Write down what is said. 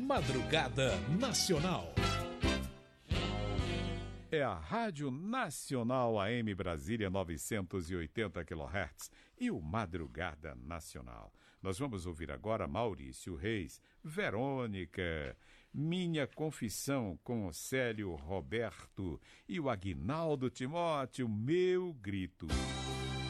Madrugada Nacional. É a Rádio Nacional AM Brasília 980 kHz e o Madrugada Nacional. Nós vamos ouvir agora Maurício Reis, Verônica, Minha Confissão com o Célio Roberto e o Aguinaldo Timóteo, Meu Grito.